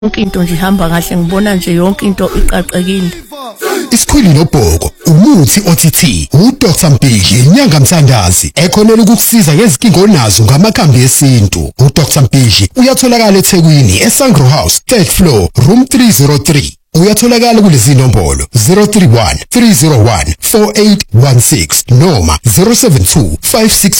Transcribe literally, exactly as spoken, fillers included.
Yonke into nje ihamba kahle, ngibona nje yonke into iqaqekile. Isikhwili nobhoko, umuthi O T T, uDoctor Mpigi, inyanga Mthandazi, ekhonela ukukusiza ngezinkinga onazo ngamakhambi esintu. uDoctor Mpigi uyatholakala eThekwini, eSangro House, third floor, room three oh three. Uyatholakala kulezi nombolo zero three one three zero one four eight one six noma zero seven two five six